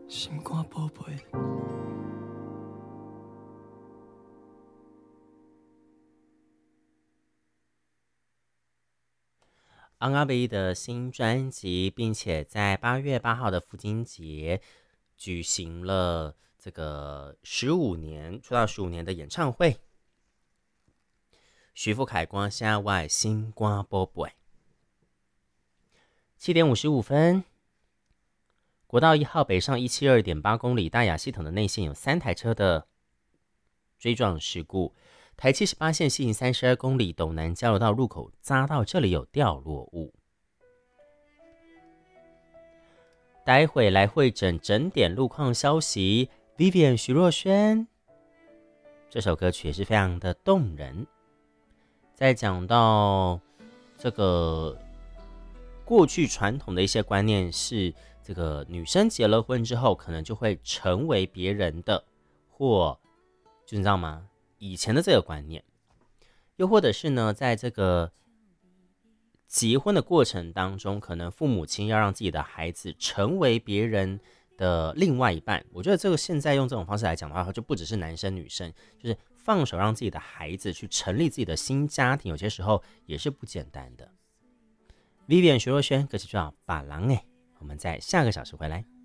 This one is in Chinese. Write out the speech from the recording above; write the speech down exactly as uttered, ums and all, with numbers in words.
心肝宝贝。 昂阿贝的新专辑，并且在八月八号的父亲节举行了这个十五年出道十五年的演唱会。徐富凯光下外心肝宝贝。七点五十五分，国道一号北上一七二点八公里，大雅系统的内线有三台车的追撞事故。台七十八线西行三十二公里，斗南交流道入口匝道，这里有掉落物。待会来会诊整点路况消息 ，Vivian 徐若瑄这首歌曲也是非常的动人。在讲到这个过去传统的一些观念是，这个女生结了婚之后，可能就会成为别人的，或就你知道吗？以前的这个观念，又或者是呢，在这个结婚的过程当中，可能父母亲要让自己的孩子成为别人的另外一半。我觉得这个现在用这种方式来讲的话，就不只是男生女生，就是放手让自己的孩子去成立自己的新家庭，有些时候也是不简单的。Vivian 徐若瑄歌曲叫《把郎》，哎，我们在下个小时回来。